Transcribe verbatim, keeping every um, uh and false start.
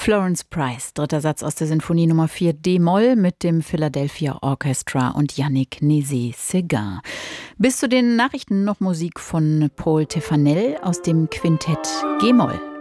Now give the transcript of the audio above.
Florence Price, dritter Satz aus der Sinfonie Nummer vier D-Moll mit dem Philadelphia Orchestra und Yannick Nézet-Séguin. Bis zu den Nachrichten noch Musik von Paul Teffanel aus dem Quintett G-Moll.